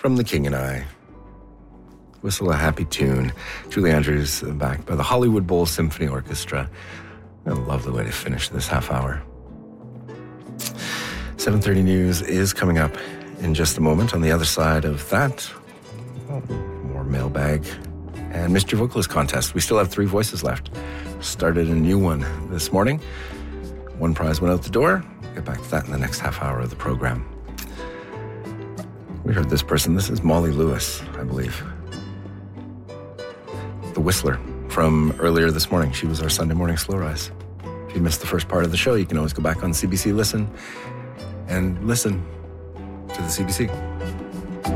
From The King and I. Whistle a happy tune. Julie Andrews back by the Hollywood Bowl Symphony Orchestra. A lovely way to finish this half hour. 7:30 News is coming up in just a moment. On the other side of that, more mailbag and Mr. Vocalist contest. We still have 3 voices left. Started a new one this morning. 1 prize went out the door. We'll get back to that in the next half hour of the program. We heard this person. This is Molly Lewis, I believe. The Whistler from earlier this morning. She was our Sunday morning slow rise. If you missed the first part of the show, you can always go back on CBC Listen and listen to the CBC.